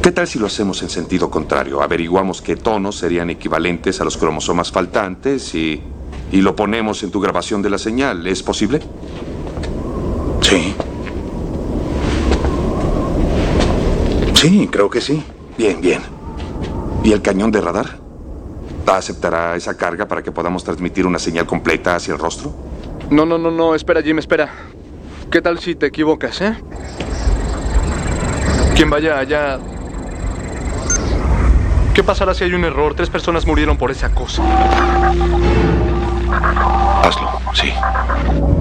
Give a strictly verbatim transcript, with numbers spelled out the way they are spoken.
¿Qué tal si lo hacemos en sentido contrario? Averiguamos qué tonos serían equivalentes a los cromosomas faltantes y, y lo ponemos en tu grabación de la señal. ¿Es posible? Sí. Sí, creo que sí. Bien, bien. ¿Y el cañón de radar? ¿Aceptará esa carga para que podamos transmitir una señal completa hacia el rostro? No, no, no, no. Espera, Jim, espera. ¿Qué tal si te equivocas, eh? Quien vaya allá... ¿Qué pasará si hay un error? Tres personas murieron por esa cosa. Hazlo, sí.